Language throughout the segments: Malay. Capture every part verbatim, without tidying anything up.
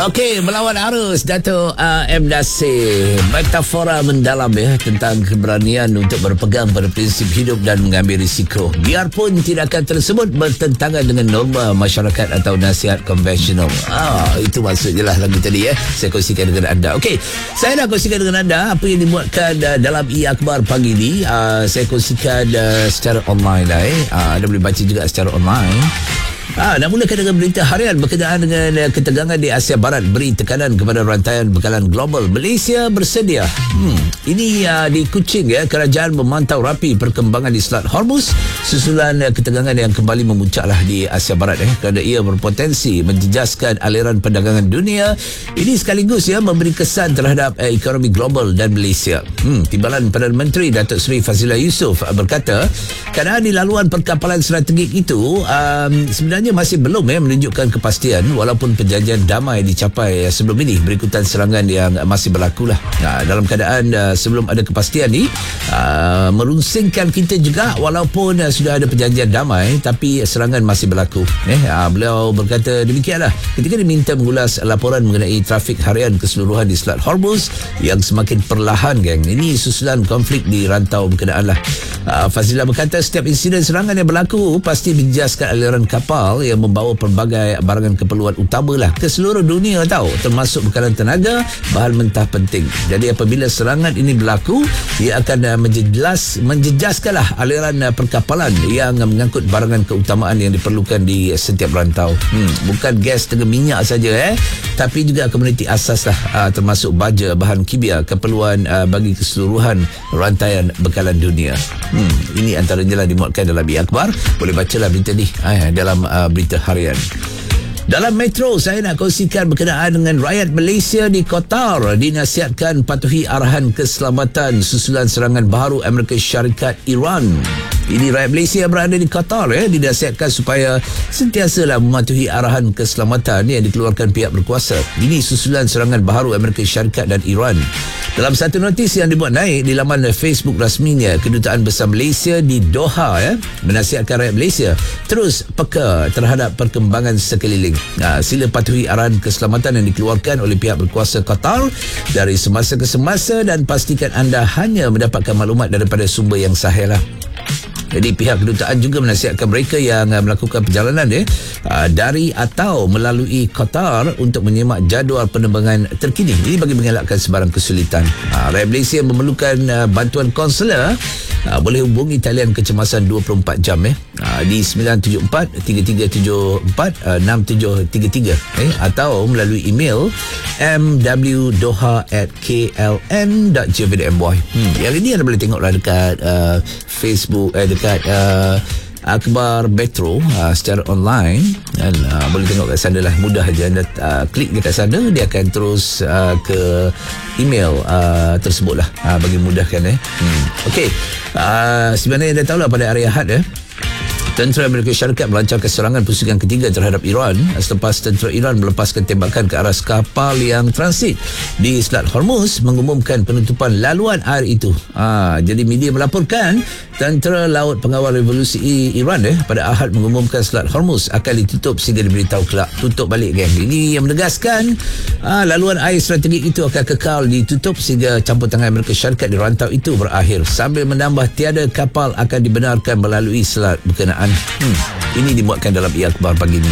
Okey, melawan arus Dato' uh, M. Nasir. Metafora mendalam ya tentang keberanian untuk berpegang pada prinsip hidup dan mengambil risiko. Biarpun tindakan tersebut bertentangan dengan norma masyarakat atau nasihat konvensional. Ah, itu maksudnya lah lagu tadi ya. Saya kongsikan dengan anda. Okey, saya nak kongsikan dengan anda apa yang dimuatkan uh, dalam E-Akhbar pagi ini. Uh, saya kongsikan uh, secara online lah eh. Uh, anda boleh baca juga secara online. Ah, nak mulakan dengan berita harian berkenaan dengan uh, ketegangan di Asia Barat beri tekanan kepada rantaian bekalan global. Malaysia bersedia. Hmm, ini uh, di Kuching ya, kerajaan memantau rapi perkembangan di Selat Hormuz susulan uh, ketegangan yang kembali memuncaklah di Asia Barat eh, kerana ia berpotensi menjejaskan aliran perdagangan dunia. Ini sekaligus ya memberi kesan terhadap uh, ekonomi global dan Malaysia. Hmm, Timbalan Perdana Menteri Datuk Seri Fazillah Yusof uh, berkata, keadaan di laluan perkapalan strategik itu um, sebenarnya masih belum eh, menunjukkan kepastian walaupun perjanjian damai dicapai eh, sebelum ini berikutan serangan yang masih berlaku lah. Nah, dalam keadaan uh, sebelum ada kepastian ni uh, merungsingkan kita juga walaupun uh, sudah ada perjanjian damai tapi serangan masih berlaku. Eh, uh, beliau berkata demikianlah ketika diminta mengulas laporan mengenai trafik harian keseluruhan di Selat Hormuz yang semakin perlahan geng. Ini susulan konflik di rantau berkenaan lah. Uh, Fazillah berkata setiap insiden serangan yang berlaku pasti menjejaskan aliran kapal yang membawa pelbagai barangan keperluan utama lah ke seluruh dunia tahu, termasuk bekalan tenaga, bahan mentah penting. Jadi apabila serangan ini berlaku, ia akan uh, menjejas menjejaskanlah aliran uh, perkapalan yang uh, mengangkut barangan keutamaan yang diperlukan di setiap rantau. Hmm, bukan gas dengan minyak saja eh, tapi juga komuniti asas lah, uh, termasuk baja, bahan kimia, keperluan uh, bagi keseluruhan rantaian bekalan dunia. Hmm, ini antaranya lah dimuatkan dalam E-Akhbar. Boleh bacalah berita ni eh, dalam uh, berita harian. Dalam Metro, saya nak kongsikan berkenaan dengan rakyat Malaysia di Qatar dinasihatkan patuhi arahan keselamatan susulan serangan baharu Amerika Syarikat Iran. Ini rakyat Malaysia yang berada di Qatar ya, dinasihatkan supaya sentiasalah mematuhi arahan keselamatan yang dikeluarkan pihak berkuasa. Ini susulan serangan baharu Amerika Syarikat dan Iran. Dalam satu notis yang dibuat naik di laman Facebook rasminya, Kedutaan Besar Malaysia di Doha ya, menasihatkan rakyat Malaysia terus peka terhadap perkembangan sekeliling. Nah, sila patuhi arahan keselamatan yang dikeluarkan oleh pihak berkuasa Qatar dari semasa ke semasa dan pastikan anda hanya mendapatkan maklumat daripada sumber yang sahih lah. Jadi pihak kedutaan juga menasihatkan mereka yang uh, melakukan perjalanan eh, uh, dari atau melalui Qatar untuk menyemak jadual penerbangan terkini. Ini bagi mengelakkan sebarang kesulitan. Uh, rakyat Malaysia yang memerlukan uh, bantuan konsular uh, boleh hubungi talian kecemasan dua puluh empat jam eh, uh, di sembilan tujuh empat tiga tiga tujuh empat enam tujuh tiga tiga eh, atau melalui email m w doha at k l n dot gov dot m y. Hmm, yang ini anda boleh tengoklah dekat uh, Facebook eh, dekat dekat uh, Akhbar Metro uh, secara online dan uh, boleh tengok kat sana lah, mudah aja anda uh, klik dekat sana, dia akan terus uh, ke email uh, tersebut lah, uh, bagi mudahkan eh. hmm. Okey, uh, sebenarnya anda tahu lah pada hari Ahad eh, Tentera Amerika Syarikat melancarkan serangan pusingan ketiga terhadap Iran selepas tentera Iran melepaskan tembakan ke arah kapal yang transit di Selat Hormuz mengumumkan penutupan laluan air itu. Ha, jadi media melaporkan Tentera Laut Pengawal Revolusi Iran eh, pada Ahad mengumumkan Selat Hormuz akan ditutup sehingga diberitahu kelak. Tutup balik geng. Ini yang menegaskan ha, laluan air strategik itu akan kekal ditutup sehingga campur tangan Amerika Syarikat di rantau itu berakhir, sambil menambah tiada kapal akan dibenarkan melalui selat berkenaan. Hmm, ini dimuatkan dalam E-Akhbar pagi ini.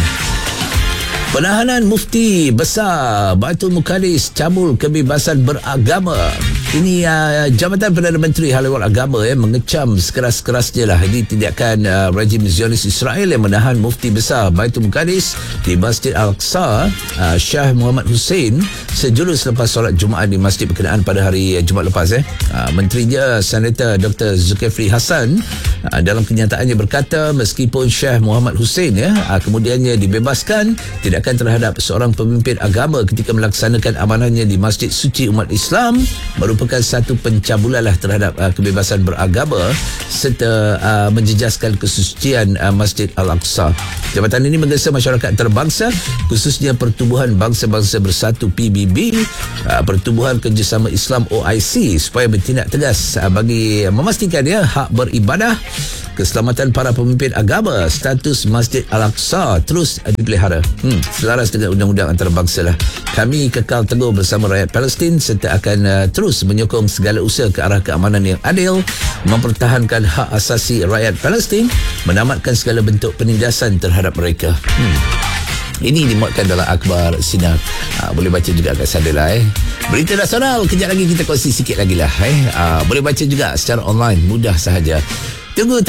Penahanan Mufti Besar Baitul Muqaddis cabul kebebasan beragama. Ini uh, Jabatan Perdana Menteri Hal Ehwal Agama eh, mengecam sekeras-kerasnya lah ini tindakan uh, rejim Zionis Israel yang menahan Mufti Besar Baitul Muqaddis di Masjid Al-Aqsa, uh, Syah Muhammad Hussein, sejurus selepas solat Jumaat di masjid berkenaan pada hari uh, Jumaat lepas. Eh. Uh, Menterinya Senator Doktor Zulkifli Hasan uh, dalam kenyataannya berkata meskipun Syah Muhammad Hussein ya, uh, kemudiannya dibebaskan, tindakan terhadap seorang pemimpin agama ketika melaksanakan amanahnya di Masjid Suci Umat Islam merupakan satu pencabulan lah terhadap uh, kebebasan beragama serta uh, menjejaskan kesucian uh, Masjid Al-Aqsa. Jabatan ini menggesa masyarakat antarabangsa, khususnya Pertubuhan Bangsa-Bangsa Bersatu P B B, uh, Pertubuhan Kerjasama Islam O I C supaya bertindak tegas uh, bagi memastikan ya hak beribadah, keselamatan para pemimpin agama, status Masjid Al-Aqsa terus uh, dipelihara. Hmm. selaras dengan undang-undang antarabangsa lah. Kami kekal teguh bersama rakyat Palestin serta akan uh, terus menyokong segala usaha ke arah keamanan yang adil, mempertahankan hak asasi rakyat Palestin, menamatkan segala bentuk penindasan terhadap mereka. Hmm. Ini dimuatkan dalam akhbar Sinar. Ha, boleh baca juga kat sana lah eh. Berita nasional, kejap lagi kita kongsi sikit lagi lah eh. Ha, boleh baca juga secara online, mudah sahaja. Tunggu